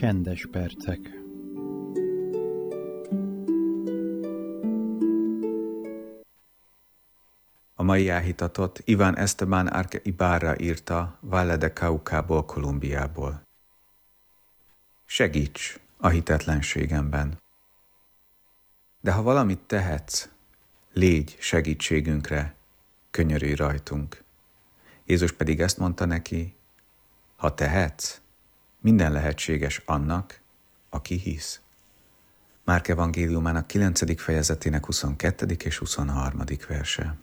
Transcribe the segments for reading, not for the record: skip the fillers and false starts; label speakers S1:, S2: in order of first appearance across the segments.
S1: Csendes percek.
S2: A mai áhítatot Iván Esteban Arce Ibarra írta Valle de Caucaból, Kolumbiából. Segíts a hitetlenségemben. De ha valamit tehetsz, légy segítségünkre, könyörülj rajtunk. Jézus pedig ezt mondta neki, ha tehetsz, minden lehetséges annak, aki hisz. Márk evangéliumának 9. fejezetének 22. és 23. verse.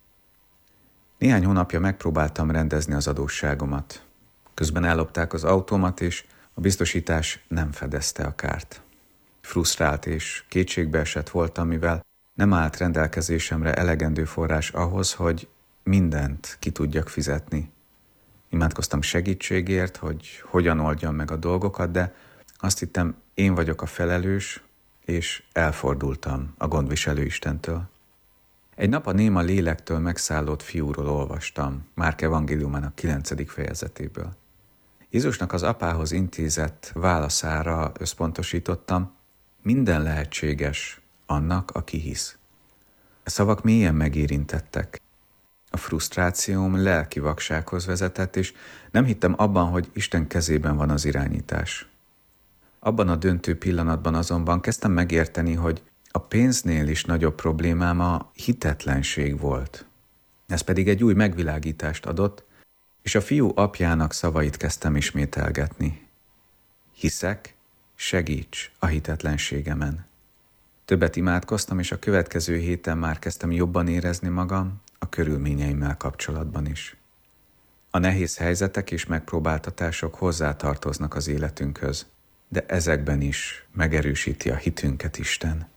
S2: Néhány hónapja megpróbáltam rendezni az adósságomat. Közben ellopták az autómat, és a biztosítás nem fedezte a kárt. Frusztrált és kétségbeesett voltam, mivel nem állt rendelkezésemre elegendő forrás ahhoz, hogy mindent ki tudjak fizetni. Imádkoztam segítségért, hogy hogyan oldjam meg a dolgokat, de azt hittem, én vagyok a felelős, és elfordultam a gondviselő Istentől. Egy nap a néma lélektől megszállott fiúról olvastam, Márk evangéliumának 9. fejezetéből. Jézusnak az apához intézett válaszára összpontosítottam, minden lehetséges annak, aki hisz. A szavak mélyen megérintettek. A frusztrációm lelki vaksághoz vezetett, és nem hittem abban, hogy Isten kezében van az irányítás. Abban a döntő pillanatban azonban kezdtem megérteni, hogy a pénznél is nagyobb problémám a hitetlenség volt. Ez pedig egy új megvilágítást adott, és a fiú apjának szavait kezdtem ismételgetni. Hiszek, segíts a hitetlenségemen. Többet imádkoztam, és a következő héten már kezdtem jobban érezni magam a körülményeimmel kapcsolatban is. A nehéz helyzetek és megpróbáltatások hozzátartoznak az életünkhöz, de ezekben is megerősíti a hitünket Isten.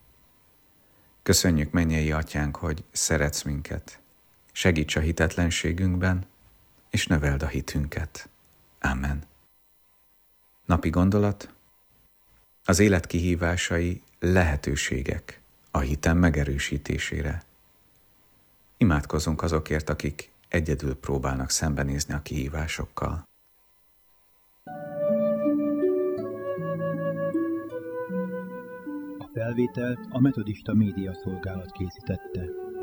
S2: Köszönjük, mennyei Atyánk, hogy szeretsz minket. Segíts a hitetlenségünkben, és növeld a hitünket. Amen. Napi gondolat: az élet kihívásai lehetőségek a hitem megerősítésére. Imádkozzunk azokért, akik egyedül próbálnak szembenézni a kihívásokkal.
S1: A felvételt a Metodista Média Szolgálat készítette.